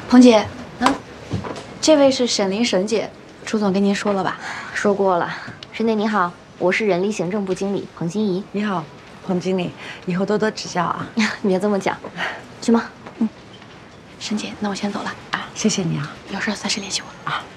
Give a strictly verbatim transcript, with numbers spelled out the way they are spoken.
彭姐，嗯，这位是沈林沈姐，朱总跟您说了吧？ 说过了。沈姐你好，我是人力行政部经理彭欣怡。 你好，彭经理，以后多多指教啊。 你别这么讲，去吗？ 嗯，沈姐，那我先走了啊。 谢谢你啊， 有事再次联系我啊。